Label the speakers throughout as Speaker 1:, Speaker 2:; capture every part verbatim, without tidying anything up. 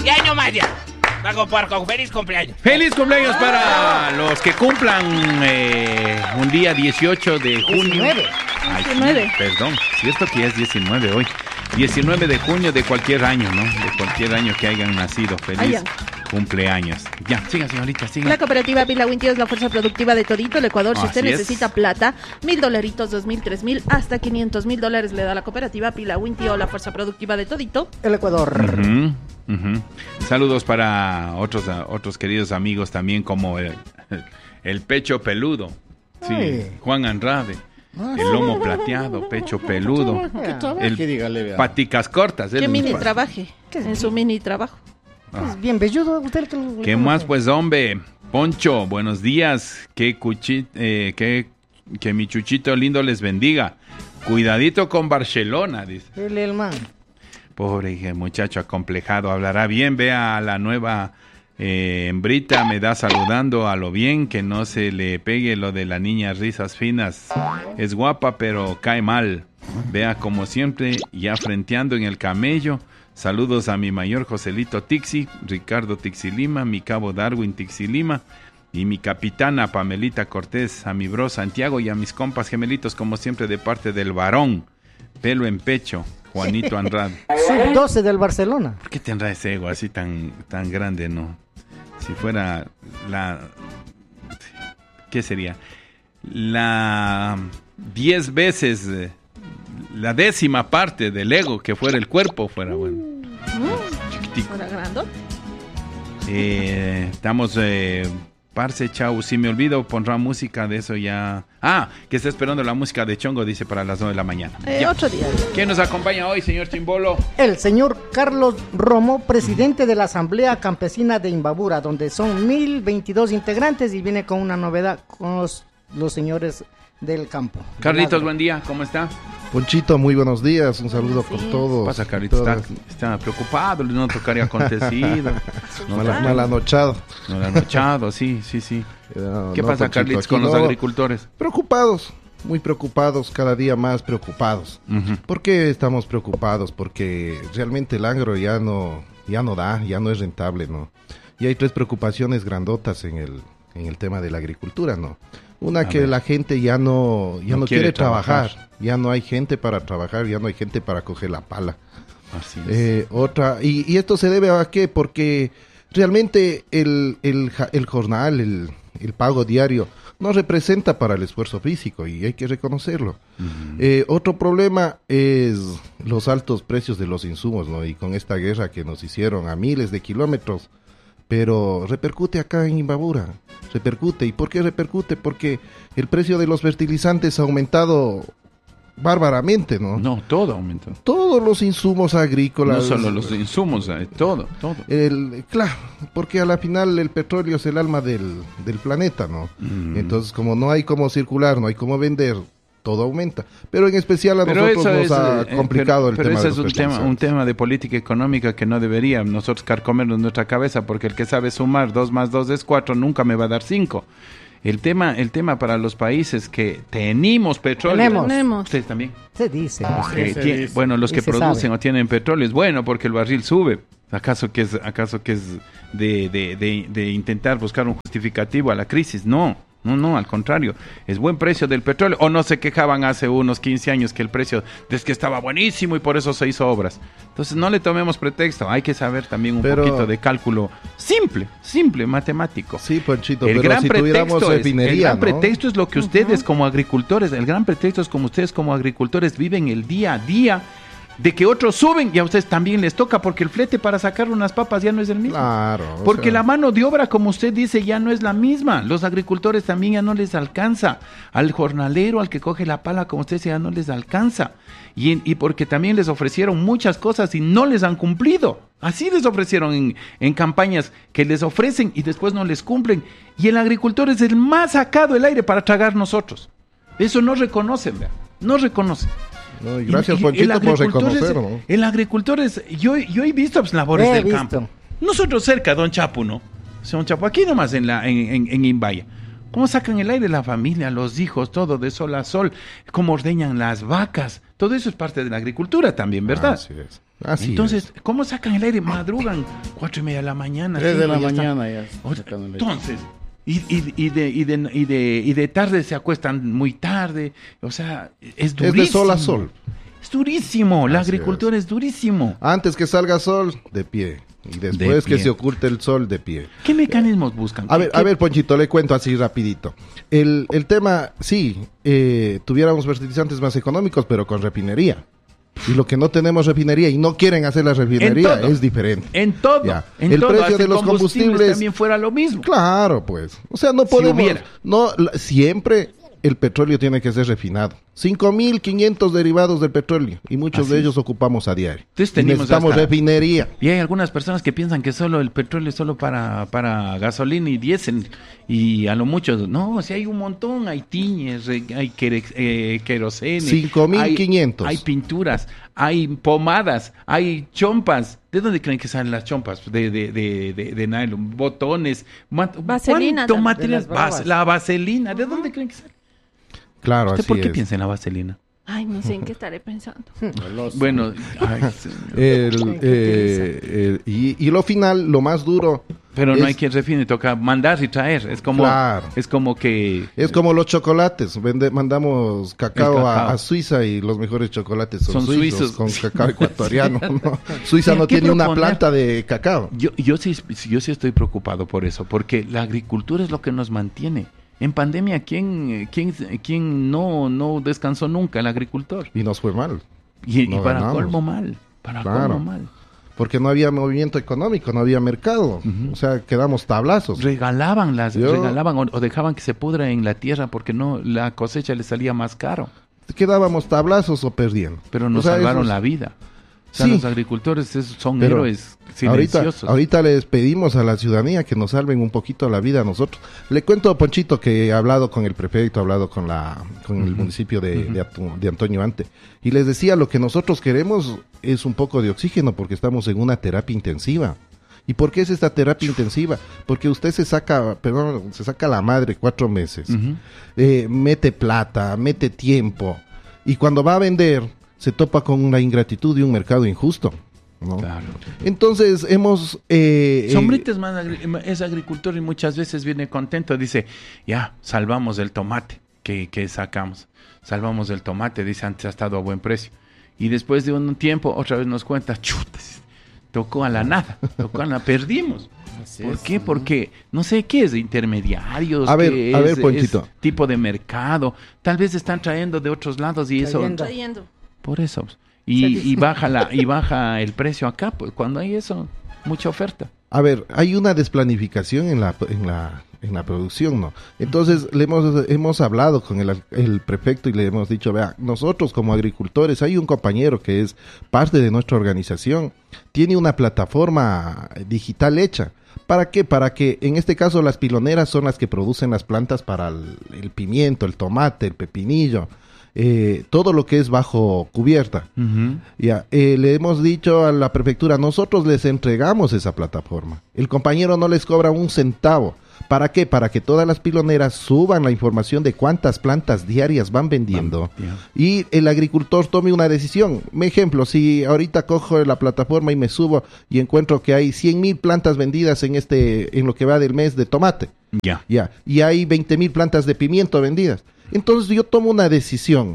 Speaker 1: Y ahí nomás ya. Pago Porco, feliz cumpleaños.
Speaker 2: Feliz cumpleaños para los que cumplan eh, un día dieciocho de junio.
Speaker 3: diecinueve.
Speaker 2: Ay,
Speaker 4: diecinueve.
Speaker 2: Perdón, cierto que es diecinueve hoy. diecinueve de junio de cualquier año, ¿no? De cualquier año que hayan nacido. Feliz
Speaker 4: Allá.
Speaker 2: cumpleaños. Ya, siga, señorita, siga.
Speaker 4: La cooperativa Pilawinti es la fuerza productiva de todito el Ecuador. Si
Speaker 2: Así
Speaker 4: usted
Speaker 2: es.
Speaker 4: necesita plata, mil dolaritos, dos mil, tres mil, hasta quinientos mil dólares le da la cooperativa Pilawinti o la fuerza productiva de todito.
Speaker 3: El Ecuador.
Speaker 2: Ujú, ujú. Saludos para otros, otros queridos amigos también como el, el pecho peludo. Sí,
Speaker 3: Ay.
Speaker 2: Juan Andrade.
Speaker 3: Ah,
Speaker 2: El lomo plateado, pecho peludo.
Speaker 3: Que trabaje,
Speaker 2: El
Speaker 5: dígale, vea.
Speaker 2: paticas cortas.
Speaker 4: Que
Speaker 2: él-
Speaker 4: mini trabaje,
Speaker 3: ¿Qué es?
Speaker 4: en su mini trabajo.
Speaker 3: Es bien velludo usted que lo-
Speaker 2: ¿Qué
Speaker 3: lo
Speaker 2: más
Speaker 3: conoce.
Speaker 2: pues, hombre? Poncho, buenos días. Que, cuchi, eh, que, que mi chuchito lindo les bendiga. Cuidadito con Barcelona, dice.
Speaker 3: El, el man.
Speaker 2: Pobre hija, muchacho acomplejado. Hablará bien, vea a la nueva eh, hembrita, me da saludando a lo bien, que no se le pegue lo de la niña risas finas. Es guapa, pero cae mal. Vea, como siempre, ya frenteando en el camello. Saludos a mi mayor Joselito Tixi, Ricardo Tixilima, mi cabo Darwin Tixilima y mi capitana Pamelita Cortés, a mi bro Santiago y a mis compas gemelitos, como siempre, de parte del varón, pelo en pecho, Juanito Andrade.
Speaker 3: Sub doce del Barcelona.
Speaker 2: ¿Por qué tendrá ese ego así tan, tan grande, no? Si fuera la... ¿Qué sería? La diez veces, eh, la décima parte del ego que fuera el cuerpo, fuera bueno. Chiquitico.
Speaker 4: Ahora grande.
Speaker 2: Eh, estamos... Eh, Parce, chau, si me olvido pondrá música de eso ya. Ah, que está esperando la música de Chongo, dice, para las nueve de la mañana.
Speaker 4: Eh,
Speaker 2: Ya.
Speaker 4: otro día.
Speaker 2: ¿Quién nos acompaña hoy, señor Chimbolo?
Speaker 3: El señor Carlos Romo, presidente de la Asamblea Campesina de Imbabura, donde son mil veintidós integrantes y viene con una novedad con los, los señores del campo.
Speaker 2: Carlitos, buen día, ¿cómo está?
Speaker 5: Ponchito, muy buenos días, un saludo
Speaker 4: Sí.
Speaker 5: por todos.
Speaker 2: ¿Qué pasa, Carlitos? Está,
Speaker 5: Todas.
Speaker 2: está preocupado, no tocaría acontecido. No,
Speaker 5: Mal, mal anochado.
Speaker 2: no le han anochado, sí, sí, sí.
Speaker 5: No,
Speaker 2: ¿Qué
Speaker 5: no,
Speaker 2: pasa,
Speaker 5: Ponchito,
Speaker 2: Carlitos,
Speaker 5: aquí
Speaker 2: con los
Speaker 5: no.
Speaker 2: agricultores?
Speaker 5: Preocupados, muy preocupados, cada día más preocupados.
Speaker 2: Ujú.
Speaker 5: ¿Por qué estamos preocupados? Porque realmente el agro ya no, ya no da, ya no es rentable, ¿no? Y hay tres preocupaciones grandotas en el, en el tema de la agricultura, ¿no? Una,
Speaker 2: A
Speaker 5: que
Speaker 2: ver.
Speaker 5: la gente ya no, ya
Speaker 2: No
Speaker 5: no,
Speaker 2: quiere
Speaker 5: quiere, trabajar.
Speaker 2: trabajar.
Speaker 5: Ya no hay gente para trabajar, ya no hay gente para coger la pala.
Speaker 2: Así es.
Speaker 5: Eh, otra, y, y esto se debe a qué? Porque realmente el, el, ja- el jornal, el, el pago diario, no representa para el esfuerzo físico y hay que reconocerlo.
Speaker 2: Ujú.
Speaker 5: Eh, otro problema es los altos precios de los insumos, ¿no? Y con esta guerra que nos hicieron a miles de kilómetros, pero repercute acá en Imbabura, repercute. ¿Y por qué repercute? Porque el precio de los fertilizantes ha aumentado bárbaramente, ¿no?
Speaker 2: No, todo aumentó.
Speaker 5: Todos los insumos agrícolas.
Speaker 2: No solo los insumos, eh, todo, todo.
Speaker 5: El, claro, porque a la final el petróleo es el alma del, del planeta, ¿no?
Speaker 2: Mm.
Speaker 5: Entonces, como no hay cómo circular, no hay cómo vender, todo aumenta. Pero en especial a
Speaker 2: Pero
Speaker 5: nosotros
Speaker 2: eso
Speaker 5: nos
Speaker 2: es,
Speaker 5: ha
Speaker 2: eh,
Speaker 5: complicado
Speaker 2: pero,
Speaker 5: el
Speaker 2: pero
Speaker 5: tema
Speaker 2: ese
Speaker 5: de
Speaker 2: es
Speaker 5: los
Speaker 2: un tema, un
Speaker 5: fertilizantes.
Speaker 2: tema de política económica que no debería nosotros carcomernos nuestra cabeza, porque el que sabe sumar dos más dos es cuatro nunca me va a dar cinco. El tema, el tema para los países que tenemos petróleo.
Speaker 3: Tenemos.
Speaker 4: Tenemos.
Speaker 2: Ustedes también.
Speaker 3: Se dice.
Speaker 2: Que
Speaker 5: se
Speaker 2: tie-
Speaker 5: dice.
Speaker 2: bueno, los
Speaker 3: Y
Speaker 2: que
Speaker 3: se
Speaker 2: producen
Speaker 3: sabe.
Speaker 2: o tienen petróleo es bueno porque el barril sube. ¿Acaso que es, acaso que es de, de, de, de intentar buscar un justificativo a la crisis? No, no, no, al contrario. Es buen precio del petróleo. O no se quejaban hace unos quince años que el precio es que estaba buenísimo y por eso se hizo obras. Entonces no le tomemos pretexto. Hay que saber también un
Speaker 5: Pero-
Speaker 2: poquito de cálculo simple, simple, matemático.
Speaker 5: Sí, Ponchito,
Speaker 2: El
Speaker 5: pero
Speaker 2: gran
Speaker 5: si tuviéramos
Speaker 2: pretexto es, el
Speaker 5: refinería,
Speaker 2: gran
Speaker 5: ¿no?
Speaker 2: pretexto es lo que ustedes como agricultores, el gran pretexto es como ustedes como agricultores viven el día a día, de que otros suben y a ustedes también les toca, porque el flete para sacar unas papas ya no es el mismo.
Speaker 5: Claro. o
Speaker 2: Porque
Speaker 5: sea,
Speaker 2: la mano de obra, como usted dice, ya no es la misma. Los agricultores también ya no les alcanza. Al jornalero, al que coge la pala, como usted dice, ya no les alcanza. Y, en- y porque también les ofrecieron muchas cosas y no les han cumplido. Así les ofrecieron en, en campañas que les ofrecen y después no les cumplen. Y el agricultor es el más sacado del aire para tragar nosotros. Eso no reconocen, ¿verdad? No reconocen.
Speaker 5: no, y gracias,
Speaker 2: Y- y
Speaker 5: Ponchito,
Speaker 2: el
Speaker 5: por
Speaker 2: agricultor es-
Speaker 5: reconocer, ¿no?
Speaker 2: El agricultor es... Yo, yo he visto pues, labores
Speaker 3: He
Speaker 2: del
Speaker 3: visto.
Speaker 2: campo. Nosotros cerca, don Chapu, ¿no? O sea, don Chapu, aquí nomás en, la, en, en, en Imbaya. ¿Cómo sacan el aire la familia, los hijos, todo de sol a sol? ¿Cómo ordeñan las vacas? Todo eso es parte de la agricultura también, ¿verdad?
Speaker 5: Así es. Así
Speaker 2: Entonces, ¿cómo sacan el aire? Madrugan cuatro y media de la mañana.
Speaker 6: Tres de
Speaker 2: cinco,
Speaker 6: la
Speaker 2: ya están.
Speaker 6: mañana ya.
Speaker 2: O sea,
Speaker 6: sacando el aire.
Speaker 2: entonces, y, y, y, de, y, de, y, de, y de tarde se acuestan muy tarde. O sea, es durísimo.
Speaker 5: Es de sol a sol.
Speaker 2: Es durísimo. La
Speaker 5: Así
Speaker 2: agricultura es. es durísimo.
Speaker 5: Antes que salga sol, de pie. Y después
Speaker 2: De
Speaker 5: que
Speaker 2: pie.
Speaker 5: se oculte el sol, de pie.
Speaker 2: ¿Qué mecanismos buscan?
Speaker 5: A ver,
Speaker 2: ¿Qué-
Speaker 5: a ver, Ponchito, le cuento así rapidito. El, el tema, sí, eh, tuviéramos fertilizantes más económicos, pero con refinería. Y lo que no tenemos refinería y no quieren hacer la refinería
Speaker 2: En todo.
Speaker 5: es diferente.
Speaker 2: En todo.
Speaker 5: Ya.
Speaker 2: En
Speaker 5: El
Speaker 2: todo.
Speaker 5: precio
Speaker 2: Hasta
Speaker 5: de los
Speaker 2: en
Speaker 5: combustibles-
Speaker 2: también fuera lo mismo.
Speaker 5: Claro, pues. O sea, no
Speaker 2: Si
Speaker 5: podemos.
Speaker 2: hubiera.
Speaker 5: No, la- siempre el petróleo tiene que ser refinado. cinco mil quinientos derivados del petróleo y muchos
Speaker 2: Así
Speaker 5: de
Speaker 2: es.
Speaker 5: ellos ocupamos a diario.
Speaker 2: Entonces
Speaker 5: Y
Speaker 2: tenemos
Speaker 5: necesitamos
Speaker 2: hasta-
Speaker 5: refinería.
Speaker 2: Y hay algunas personas que piensan que solo el petróleo es solo para, para gasolina y diésel. Y a lo mucho, no, si hay un montón, hay tiñes, eh, hay quere- eh, querosene.
Speaker 5: cinco mil quinientos.
Speaker 2: Hay, hay pinturas, hay pomadas, hay chompas. ¿De dónde creen que salen las chompas? De, de, de, de, de nylon, botones. ma-
Speaker 4: Vaselina
Speaker 2: ¿Cuánto
Speaker 4: también.
Speaker 2: material?
Speaker 3: De las bravas.
Speaker 2: Vas- la vaselina, ¿de dónde creen que sale?
Speaker 5: Claro,
Speaker 2: ¿Usted
Speaker 5: así
Speaker 2: por qué
Speaker 5: es.
Speaker 2: piensa en la vaselina?
Speaker 4: Ay, no sé en qué estaré pensando.
Speaker 6: El oso.
Speaker 2: Bueno, ay, señor.
Speaker 5: El, eh, el- y, y lo final, lo más duro,
Speaker 2: pero no
Speaker 5: es-
Speaker 2: hay quien refine, toca mandar y traer. Es como,
Speaker 5: Claro.
Speaker 2: es como que
Speaker 5: es como los chocolates. Vende- mandamos cacao,
Speaker 2: El
Speaker 5: a-
Speaker 2: cacao.
Speaker 5: A, Suiza y los mejores chocolates son,
Speaker 2: Son
Speaker 5: suizos,
Speaker 2: suizos.
Speaker 5: con cacao ecuatoriano. ¿no? Suiza
Speaker 2: Sí,
Speaker 5: no
Speaker 2: ¿qué
Speaker 5: tiene una
Speaker 2: proponer?
Speaker 5: planta de cacao.
Speaker 2: Yo, yo, sí, yo sí estoy preocupado por eso, porque la agricultura es lo que nos mantiene. En pandemia, ¿quién, eh, quién, quién no, no descansó nunca? El agricultor.
Speaker 5: Y nos fue mal.
Speaker 2: Y, y
Speaker 5: No
Speaker 2: para
Speaker 5: ganamos.
Speaker 2: colmo mal. Para
Speaker 5: Claro.
Speaker 2: colmo mal.
Speaker 5: Porque no había movimiento económico, no había mercado.
Speaker 2: Ujú.
Speaker 5: O sea, quedamos tablazos.
Speaker 2: Regalaban las,
Speaker 5: Yo-
Speaker 2: regalaban o, o dejaban que se pudra en la tierra porque no la cosecha les salía más caro.
Speaker 5: Quedábamos tablazos o perdiendo.
Speaker 2: Pero nos
Speaker 5: O sea,
Speaker 2: salvaron
Speaker 5: esos-
Speaker 2: la vida. O sea,
Speaker 5: Sí.
Speaker 2: los agricultores es- son
Speaker 5: Pero
Speaker 2: héroes
Speaker 5: Ahorita,
Speaker 2: silenciosos.
Speaker 5: ahorita les pedimos a la ciudadanía que nos salven un poquito la vida a nosotros. Le cuento, Ponchito, que he hablado con el prefecto, he hablado con la con el municipio de, de Atu- de Antonio Ante, y les decía, lo que nosotros queremos es un poco de oxígeno porque estamos en una terapia intensiva. ¿Y por qué es esta terapia intensiva? Porque usted se saca, perdón, se saca la madre cuatro meses,
Speaker 2: Ujú.
Speaker 5: eh, mete plata, mete tiempo, y cuando va a vender se topa con una ingratitud y un mercado injusto, ¿no?
Speaker 2: Claro.
Speaker 5: Entonces hemos... eh, eh,
Speaker 2: Sombrita es, más agri- es agricultor y muchas veces viene contento. Dice, ya, salvamos el tomate que, que sacamos. Salvamos el tomate, dice, antes ha estado a buen precio. Y después de un tiempo, otra vez nos cuenta, chutas, tocó a la nada, tocó a la perdimos.
Speaker 6: Así
Speaker 2: ¿Por
Speaker 6: es,
Speaker 2: qué?
Speaker 6: ¿no?
Speaker 2: Porque, no sé, ¿qué es? ¿De intermediarios?
Speaker 5: A ver,
Speaker 2: ¿Qué
Speaker 5: a
Speaker 2: es-
Speaker 5: ver, Ponchito.
Speaker 2: es tipo de mercado? Tal vez están trayendo de otros lados y eso...
Speaker 3: Trayendo.
Speaker 4: Trayendo.
Speaker 2: Por eso. Y, y baja la y baja el precio acá, pues cuando hay eso, mucha oferta.
Speaker 5: A ver, hay una desplanificación en la en la en la producción, ¿no? Entonces le hemos hemos hablado con el, el prefecto y le hemos dicho, vea, nosotros como agricultores, hay un compañero que es parte de nuestra organización, tiene una plataforma digital hecha. ¿Para qué? Para que en este caso las piloneras son las que producen las plantas para el, el pimiento, el tomate, el pepinillo, eh, todo lo que es bajo cubierta. Ya, eh, le hemos dicho a la prefectura, nosotros les entregamos esa plataforma. El compañero no les cobra un centavo. ¿Para qué? Para que todas las piloneras suban la información de cuántas plantas diarias van vendiendo
Speaker 2: Van,
Speaker 5: y el agricultor tome una decisión. Un ejemplo, si ahorita cojo la plataforma y me subo y encuentro que hay cien mil plantas vendidas en este, en lo que va del mes de tomate,
Speaker 2: Ya.
Speaker 5: ya, y hay veinte mil plantas de pimiento vendidas. Entonces yo tomo una decisión.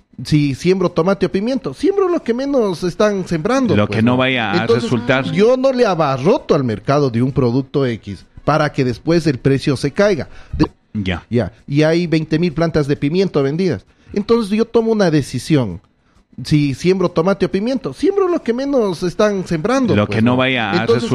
Speaker 5: Si siembro tomate o pimiento, siembro lo que menos están sembrando.
Speaker 2: Lo
Speaker 5: pues,
Speaker 2: que no vaya a
Speaker 5: Entonces,
Speaker 2: resultar.
Speaker 5: Yo no le abarroto al mercado de un producto X para que después el precio se caiga. De-
Speaker 2: Ya.
Speaker 5: ya, y hay veinte mil plantas de pimiento vendidas. Entonces yo tomo una decisión. Si siembro tomate o pimiento, siembro lo que menos están sembrando.
Speaker 2: Lo
Speaker 5: pues,
Speaker 2: que no
Speaker 5: ¿no?
Speaker 2: vaya a
Speaker 5: Entonces,